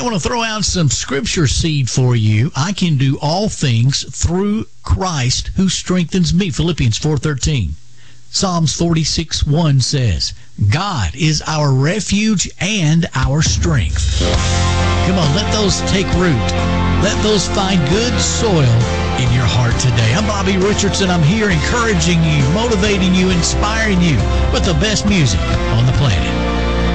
want to throw out some scripture seed for you. I can do all things through Christ who strengthens me. Philippians 4:13. Psalms 46:1 says, God is our refuge and our strength. Come on, let those take root. Let those find good soil in your heart today. I'm Bobby Richardson. I'm here encouraging you, motivating you, inspiring you with the best music on the planet.